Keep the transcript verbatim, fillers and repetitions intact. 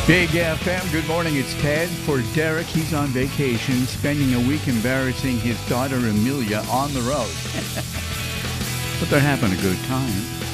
Big F M, good morning. It's Ted. For Derek, he's on vacation, spending a week embarrassing his daughter Amelia on the road. But they're having a good time.